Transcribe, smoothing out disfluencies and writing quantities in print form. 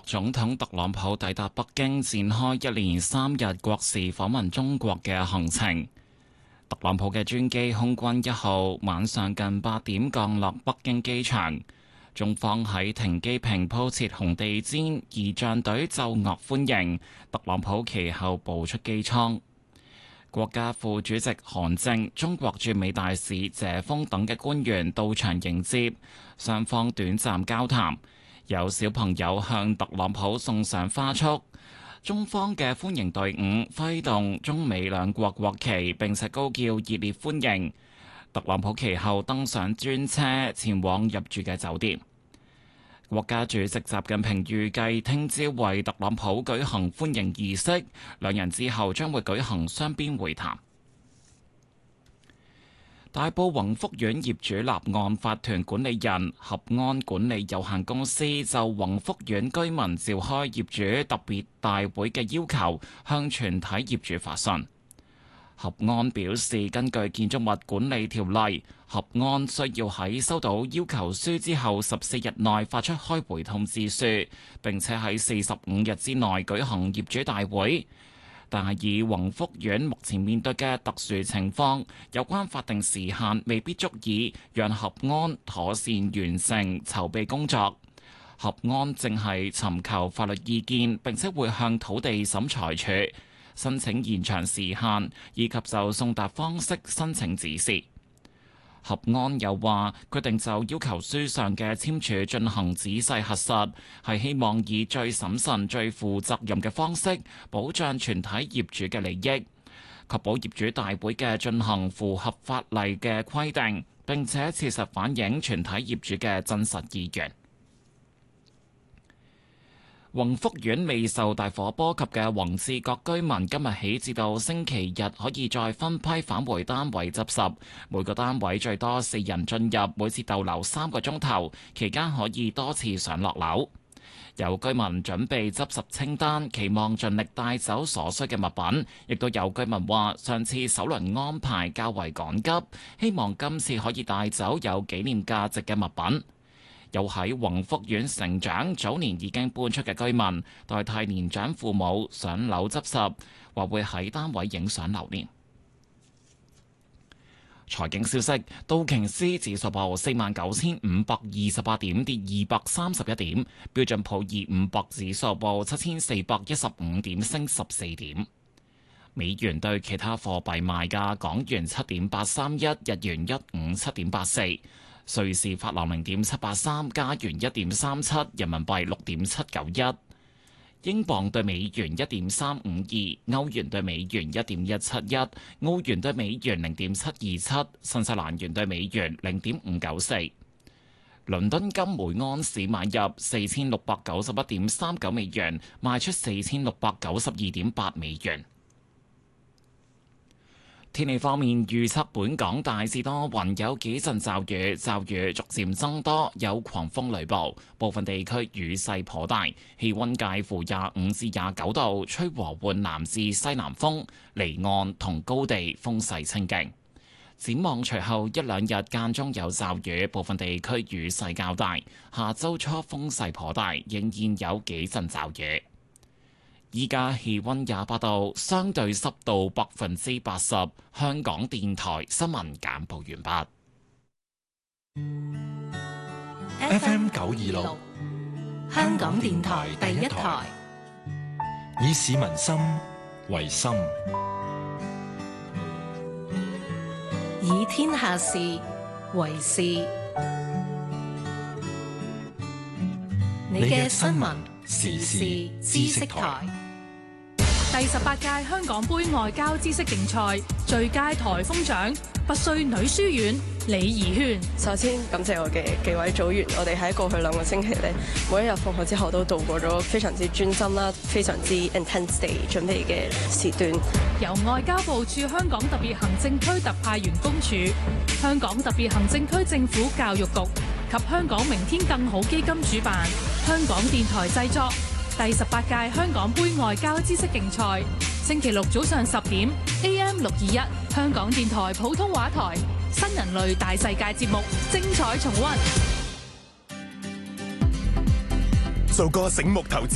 總統特朗普抵達北京，展開一連3日國事訪問中國嘅行程。特朗普嘅專機空軍1號晚上近8點降落北京機場，中方喺停機坪鋪設紅地毯，儀仗隊奏樂歡迎。特朗普其後步出機艙。國家副主席韓正、中國駐美大使謝鋒等嘅官員到場迎接，雙方短暫交談。有小朋友向特朗普送上花束，中方嘅歡迎隊伍揮動中美兩國國旗，並且高叫熱烈歡迎。特朗普其後登上專車前往入住嘅酒店。國家主席習近平預計聽朝為特朗普舉行歡迎儀式，兩人之後將會舉行雙邊會談。大埔宏福苑業主立案法團管理人合安管理有限公司就宏福苑居民召開業主特別大會嘅要求，向全體業主發信。合安表示，根據建築物管理條例，合安需要喺收到要求書之後14日內發出開會通知書，並且喺45日之內舉行業主大會。但係以宏福苑目前面對嘅特殊情況，有關法定時限未必足以讓合安妥善完成籌備工作。合安正係尋求法律意見，並且會向土地審裁處申請延長時限，以及就送達方式申請指示。合安又話，決定就要求書上嘅簽署進行仔細核實，係希望以最審慎、最負責任嘅方式保障全體業主嘅利益，確保業主大會嘅進行符合法例嘅規定，並且切實反映全體業主嘅真實意願。宏福苑未受大火波及嘅宏志閣居民今日起至到星期日可以再分批返回單位執拾，每個單位最多4人進入，每次逗留3個鐘頭，期間可以多次上落樓。有居民準備執拾清單，期望盡力帶走所需嘅物品，亦都有居民話上次首輪安排較為趕急，希望今次可以帶走有紀念價值嘅物品。有喺宏福苑成長、早年已經搬出嘅居民，代替年長父母上樓執拾，話會喺單位影相留念。財經消息：道瓊斯指數報49,528點，跌231點；標準普爾500指數報7,415點，升14點。美元對其他貨幣賣價：港元7.831，日元157.84。瑞士法郎0.783，加元1.37，人民幣6.791，英鎊對美元1.352，歐元對美元1.171，澳元對美元0.727，新西蘭元對美元0.594。倫敦金每盎司買入4691.39美元，賣出4692.8美元。天氣方面，預測本港大致多雲，有幾陣驟雨，驟雨逐漸增多，有狂風雷暴，部分地區雨勢頗大，氣溫介乎25至29度，吹和緩南至西南風，離岸同高地風勢清勁。展望隨後一兩日間中有驟雨，部分地區雨勢較大，下周初風勢頗大，仍然有幾陣驟雨。依家氣溫28度，相對濕度80%。香港電台新聞簡報完畢。FM 926，香港電台第一台，以市民心為心， 以天下事為事。你嘅新聞時事知識台。 第18屆香港杯外交知識競賽最佳颱風獎拔萃女書院李怡萱。 首先感謝我嘅幾位組員，我哋喺過去2個星期咧，每一日放學之後都度過咗非常之專心啦、非常之 intense 地準備嘅時段。 由外交部駐香港特別行政區特派員公署、香港特別行政區政府教育局及香港明天更好基金主辦，香港電台製作。第18屆香港杯外交知識競賽，星期六早上10點 AM 621，香港電台普通話台，新人類大世界節目精彩重溫。 做個醒目投資